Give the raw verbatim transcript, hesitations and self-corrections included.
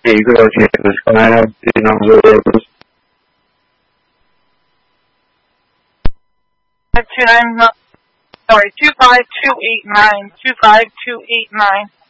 Sí, creo que es con él, y no me acuerdo. Two nine, sorry, two five two eight nine, two five two eight nine.